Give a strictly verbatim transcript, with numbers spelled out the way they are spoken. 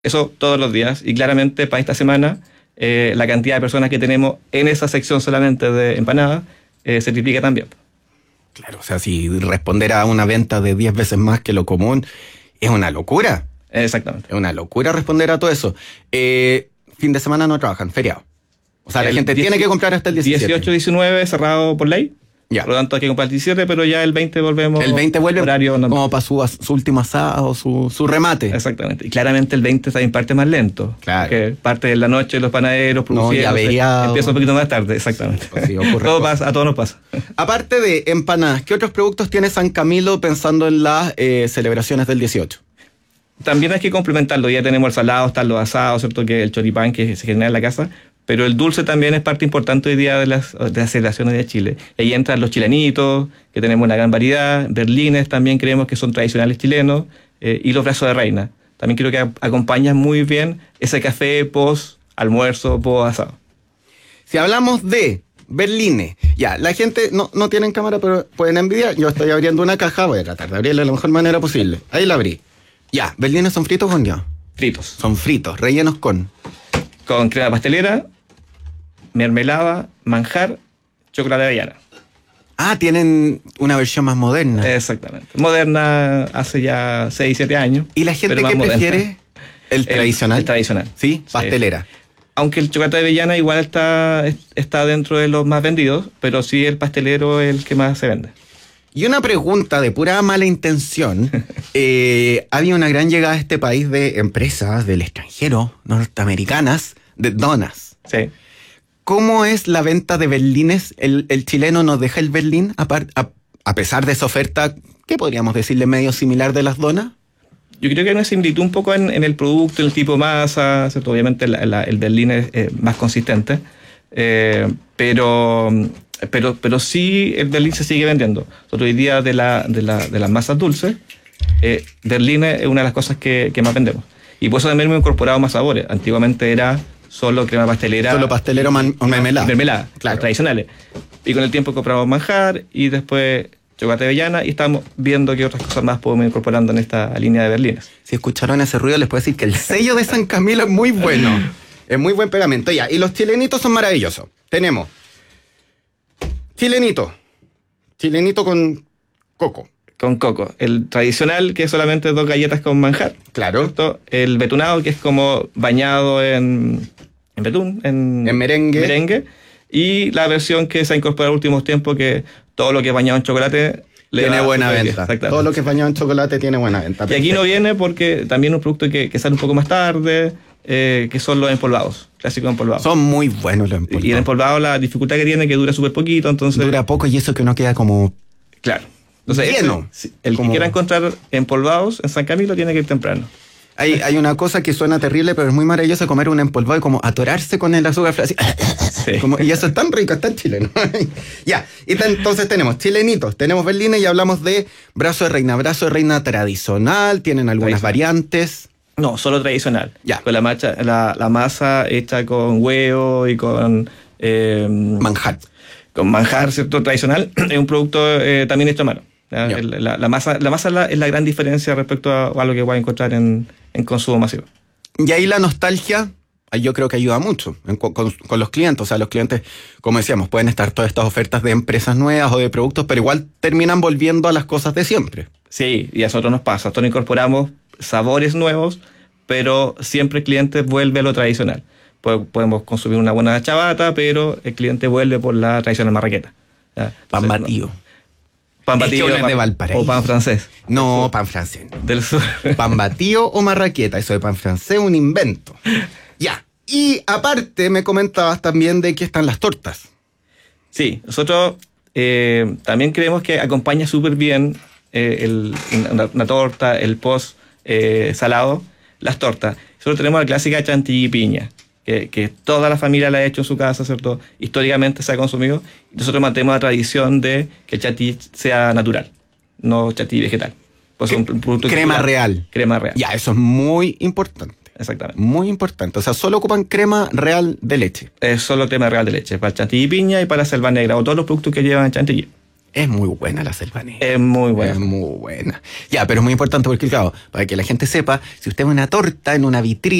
Eso todos los días. Y claramente para esta semana, eh, la cantidad de personas que tenemos en esa sección solamente de empanadas eh, se triplica también. Claro, o sea, si responder a una venta de diez veces más que lo común es una locura. Exactamente. Es una locura responder a todo eso. Eh, fin de semana no trabajan, feriado. O sea, el la gente diez, tiene que comprar hasta el diecisiete. dieciocho, diecinueve cerrado por ley. Ya. Por lo tanto hay que comprar el diecisiete, pero ya el veinte volvemos. El veinte vuelve horario como para su, su último asado, su, su remate. Exactamente. Y claramente el veinte también parte más lento. Claro. Que parte de la noche los panaderos, no, ya vería... empieza un poquito más tarde, exactamente. Sí, todo pasa, a todos nos pasa. Aparte de empanadas, ¿qué otros productos tiene San Camilo pensando en las eh, celebraciones del dieciocho? También hay que complementarlo. Ya tenemos el salado, están los asados, ¿cierto? Que el choripán que se genera en la casa. Pero el dulce también es parte importante hoy día de las, de las celebraciones de Chile. Y ahí entran los chilenitos, que tenemos una gran variedad. Berlines también creemos que son tradicionales chilenos. Eh, y los brazos de reina. También creo que acompañan muy bien ese café post almuerzo, post asado. Si hablamos de berlines, ya, la gente no, no tienen cámara, pero pueden envidiar. Yo estoy abriendo una caja, voy a tratar de abrirla de la mejor manera posible. Ahí la abrí. Ya, berlines son fritos o con ya. Fritos. Son fritos, rellenos con... Con crema pastelera, mermelada, manjar, chocolate de avellana. Ah, tienen una versión más moderna. Exactamente. Moderna hace ya seis, siete años. ¿Y la gente que prefiere el tradicional? El, el tradicional. ¿Sí? Pastelera. Sí. Aunque el chocolate de avellana igual está, está dentro de los más vendidos, pero sí el pastelero es el que más se vende. Y una pregunta de pura mala intención. eh, había una gran llegada a este país de empresas del extranjero, norteamericanas, de donas. Sí. ¿Cómo es la venta de berlines? ¿El, el chileno nos deja el berlín a, par, a, a pesar de esa oferta, qué podríamos decirle, medio similar de las donas? Yo creo que hay una similitud un poco en, en el producto, en el tipo de masa, ¿cierto? Obviamente la, la, el berlín es eh, más consistente, eh, pero... Pero, pero sí el berlín se sigue vendiendo. Nosotros hoy día de, la, de, la, de las masas dulces, eh, berlín es una de las cosas que, que más vendemos. Y por eso también hemos incorporado más sabores. Antiguamente era solo crema pastelera. Solo pastelero man, o mermelada. Mermelada, claro, tradicionales. Y con el tiempo compramos manjar y después chocolate de avellana y estamos viendo qué otras cosas más podemos ir incorporando en esta línea de berlines. Si escucharon ese ruido les puedo decir que el sello de San Camilo es muy bueno. Es muy buen pegamento. Ya, y los chilenitos son maravillosos. Tenemos chilenito. Chilenito con coco. Con coco. El tradicional, que es solamente dos galletas con manjar. Claro. ¿Cierto? El betunado, que es como bañado en, en betún. En, en merengue. merengue. Y la versión que se ha incorporado en los últimos tiempos, que todo lo que es bañado en chocolate... Le tiene buena venta. Todo lo que es bañado en chocolate tiene buena venta. Y perfecto. Aquí no viene porque también es un producto que, que sale un poco más tarde, eh, que son los empolvados. Clásicos empolvados. Son muy buenos los empolvados. Y el empolvado, la dificultad que tiene es que dura súper poquito, entonces... Dura poco y eso que uno queda como... Claro. Entonces, lleno. Ese, el como... que quiera encontrar empolvados en San Camilo tiene que ir temprano. Hay, hay una cosa que suena terrible, pero es muy maravillosa, comer un empolvado y como atorarse con el azúcar. Así, sí. como, y eso es tan rico, es tan chileno. Ya, y tan, entonces tenemos chilenitos, tenemos berlines y hablamos de brazo de reina. Brazo de reina tradicional, tienen algunas variantes... No, solo tradicional. Ya. Con la, macha, la, la masa hecha con huevo y con... Eh, manjar. Con manjar, ¿cierto? Tradicional. Es un producto eh, también hecho a mano. El, la, la masa, la masa es la, es la gran diferencia respecto a, a lo que voy a encontrar en, en consumo masivo. Y ahí la nostalgia, yo creo que ayuda mucho en, con, con los clientes. O sea, los clientes, como decíamos, pueden estar todas estas ofertas de empresas nuevas o de productos, pero igual terminan volviendo a las cosas de siempre. Sí, y a nosotros nos pasa. Nosotros incorporamos sabores nuevos, pero siempre el cliente vuelve a lo tradicional. Podemos consumir una buena chabata, pero el cliente vuelve por la tradicional marraqueta. Entonces, pan batido. No. Pan batido es que de Valparaíso. O pan francés. No, pan francés. Del sur. Pan batido o marraqueta. Eso de pan francés es un invento. Ya. Y aparte me comentabas también de que están las tortas. Sí, nosotros eh, también creemos que acompaña súper bien eh, el, una, una torta, el post eh, salado, las tortas. Nosotros tenemos la clásica chantilly y piña, que, que toda la familia la ha hecho en su casa, ¿cierto? Históricamente se ha consumido. Nosotros mantenemos la tradición de que el chantilly sea natural, no chantilly vegetal. Pues un, un producto crema natural, real. Crema real. Ya, eso es muy importante. Exactamente. Muy importante. O sea, solo ocupan crema real de leche. Es solo crema real de leche, para el chantilly y piña y para la selva negra, o todos los productos que llevan chantilly. Es muy buena la selva negra. Es muy buena. Es muy buena. Ya, pero es muy importante porque, claro, para que la gente sepa, si usted ve una torta en una vitrina,